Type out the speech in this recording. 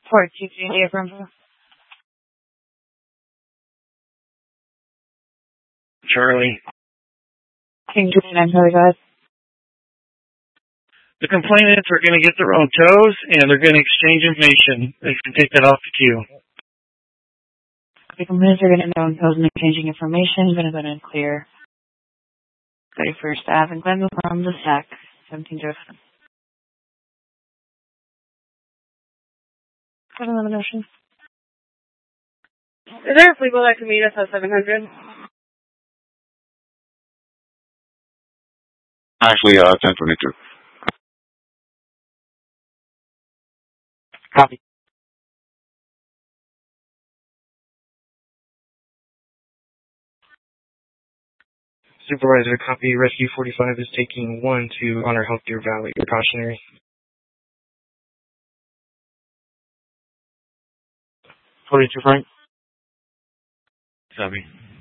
42 from Charlie. King 29, Charlie, go ahead. The complainants are going to get their own tows, and they're going to exchange information. They can take that off the queue. The complainants are going to get their own tows and exchanging information. I'm going to go ahead and clear 31st Ave and Glenville from the SAC, 1707. Got another motion. Is there a fleet that can meet us at 700? Actually, 1022. Copy. Supervisor, copy. Rescue 45 is taking 1 to Honor Health Deer Valley. Precautionary. 42 Frank. Copy.